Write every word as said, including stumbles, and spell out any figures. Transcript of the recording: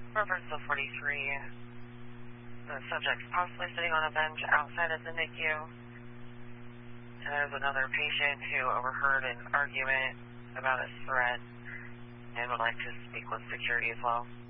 Reference to forty-three, the subject's possibly sitting on a bench outside of the N I C U. And there's another patient who overheard an argument about a threat and would like to speak with security as well.